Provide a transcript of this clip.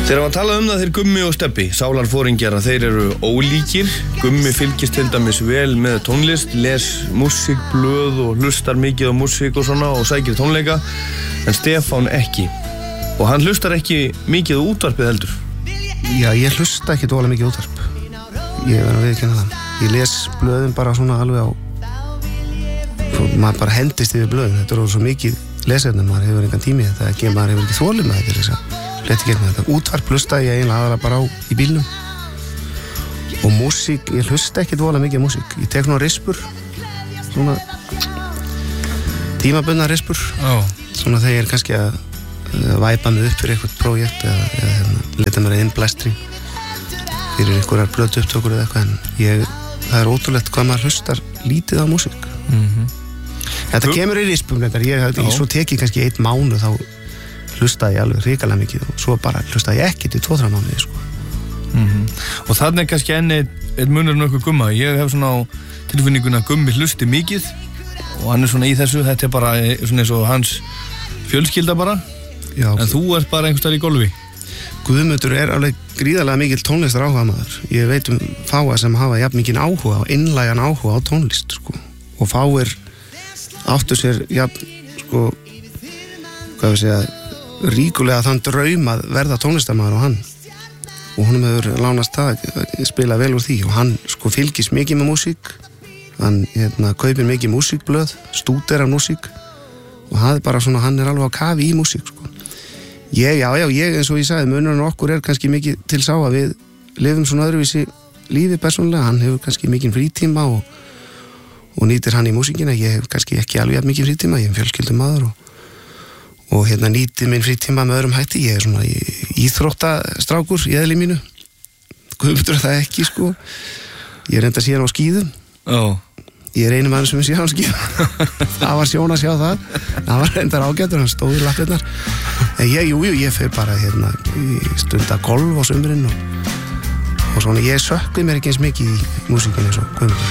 Þegar var talað það þeir Gummi og Stebbi, sálarforingjarna, þeir eru ólíkir. Gummi fylgist til dæmis vel með tónlist, les músíkblöð og hlustar mikið á músík og svona og sækir tónleika, en Stefán ekki. Og hann hlustar ekki mikið á útvarpið heldur. Já, ég hlusta ekki dólega mikið útvarp. Ég verð að viðurkenna það. Ég les blöðin bara svona alveg á... Maður bara hendist yfir blöðin. Þetta er svo mikið lesefni, maður hefur engan tími. Maður hefur ekki þolið með þetta. Þetta. Útvarp hlusta ég eiginlega aðalega bara á í bílnum. Og músík, ég hlusta ekki dólega mikið músík. Ég tek nú rispur. Svona... tímabundna rispur. Svona þegar ég er kannski að væpa mig upp fyrir eitthvað prójekt eða leta mér inn blæstri fyrir einhverjar blötu upptökur eða eitthvað, en það er ótrúlegt hvað maður hlustar lítið á músík. Þetta kemur í rispum svo tek ég kannski 1 mánuð, þá hlusta ég alveg hrikalega mikið og svo bara hlusta ég ekki til 2-3 mánuði sko. Og þannig kannski enn eitt munur nokkuð Gumma. Ég hef svona á tilfinninguna að Gummi hlusti mikið og hann er svona í þessu, þetta er bara svona eins og hans fjölskylda bara. Já, en þú ert bara einhvers staðar í golfi. Guðmundur er alveg gríðarlega mikil tónlistar áhugamaður. Ég veit fáa sem hafa jafn mikinn áhuga og innlægan áhuga á tónlist sko. Og fáir áttu sér jafn sko, hvað við segja, ríkulega þann draum að verða tónlistarmaður og hann. Og honum hefur lánast það að spila vel úr því og hann sko fylgist mikið með músík. Hann kaupir mikið músíkblöð, stúderar músík og það er bara svona, hann er alveg á kafi í músík sko. Ég eins og ég sagði, munurinn okkur er kannski mikið til sá að við lifum svona öðruvísi lífi persónulega. Hann hefur kannski mikinn frítíma og nýtir hann í músíkina. Ég hef kannski ekki alveg jafn mikinn frítíma, ég hef fjölskyldumaður og nýti minn frítíma með öðrum hætti. Ég er svona íþróttastrákur í eðli mínu. Guðmundur það ekki sko. Ég reyndar síðan á skíðum. Ég er einu maður sem sé á skíðum. Það var sjón að sjá það. Það var reyndar ágætur, hann stóð í lappirnar. En ég fer bara í stunda golf á sumrin og svona. Ég sökkvi mér ekki eins mikið í músíkinni eins og Guðmundur.